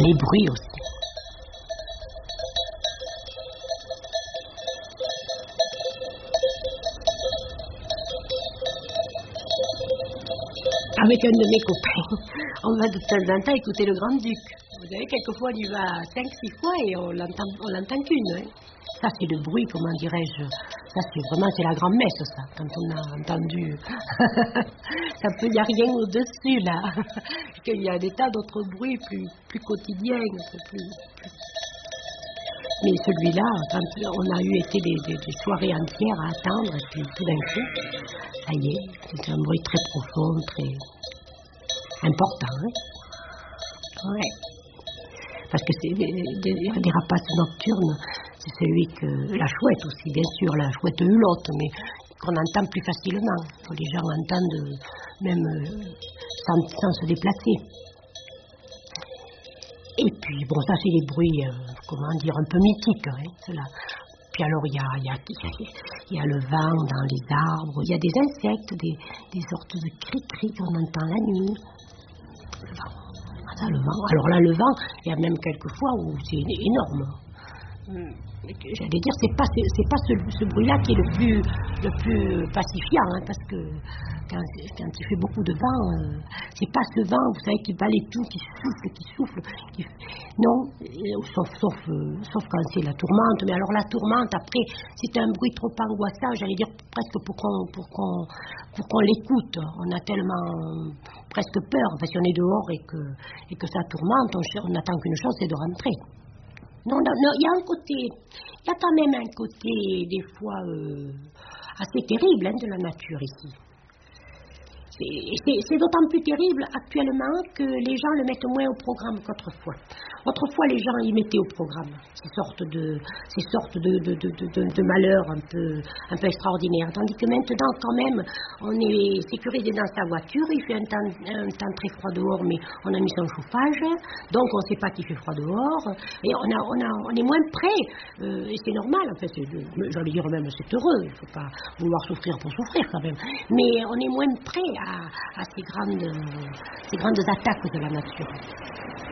les bruits aussi. Avec un de mes copains, on va de temps en temps écouter le Grand-Duc. Vous savez, quelquefois on y va 5-6 fois et on l'entend qu'une. Hein. Ça c'est le bruit, comment dirais-je. Ça c'est la grand-messe ça, quand on a entendu. Ça peut, il n'y a rien au-dessus là. Il y a des tas d'autres bruits plus quotidiens. Mais celui-là, quand on a été des soirées entières à attendre, et puis tout d'un coup, ça y est, c'est un bruit très profond, très important. Hein. Ouais. Parce que c'est des rapaces nocturnes, c'est celui que la chouette aussi, bien sûr, la chouette hulotte, mais qu'on entend plus facilement, que les gens entendent même sans se déplacer. Et puis, bon, ça c'est les bruits, comment dire, un peu mythiques, hein, cela. Puis alors, il y a le vent dans les arbres, il y a des insectes, des sortes de cris-cris qu'on entend la nuit. Le vent. Ah, ça, le vent. Alors là, le vent, il y a même quelques fois où c'est énorme. J'allais dire, c'est pas ce bruit-là qui est le plus pacifiant, hein, parce que quand il fait beaucoup de vent, c'est pas ce vent, vous savez, qui balaye tout, qui souffle. Non, sauf quand c'est la tourmente. Mais alors la tourmente, après, c'est un bruit trop angoissant, j'allais dire presque pour qu'on l'écoute. On a tellement presque peur, parce qu'on est dehors et que ça tourmente, on attend qu'une chose, c'est de rentrer. Non, il y a quand même un côté, des fois, assez terrible de la nature ici. C'est d'autant plus terrible actuellement que les gens le mettent moins au programme qu'autrefois. Autrefois, les gens y mettaient au programme ces sortes de malheurs un peu extraordinaires. Tandis que maintenant, quand même, on est sécurisé dans sa voiture. Il fait un temps très froid dehors, mais on a mis son chauffage. Donc, on ne sait pas qu'il fait froid dehors. Et on est moins prêt. Et c'est normal. En fait, j'allais dire même, c'est heureux. Il ne faut pas vouloir souffrir pour souffrir, quand même. Mais on est moins prêt à ces grandes attaques de la nature.